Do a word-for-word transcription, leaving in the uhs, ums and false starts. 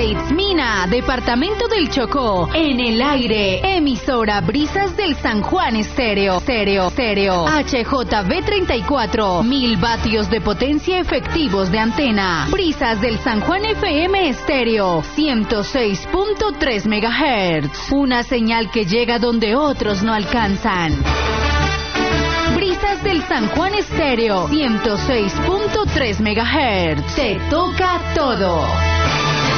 de Itzmina, departamento del Chocó. En el aire, emisora Brisas del San Juan Estéreo. Stereo, stereo. H J V treinta y cuatro. Mil vatios de potencia efectivos de antena. Brisas del San Juan F M Estéreo. ciento seis punto tres megahertz. Una señal que llega donde otros no alcanzan. Brisas del San Juan Estéreo. ciento seis punto tres megahertz. Te toca todo.